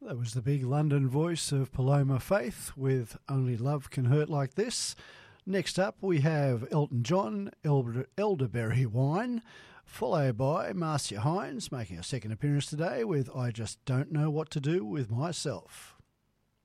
That was the big London voice of Paloma Faith with Only Love Can Hurt Like This. Next up we have Elton John, Elderberry Wine, followed by Marcia Hines making a second appearance today with I Just Don't Know What to Do With Myself.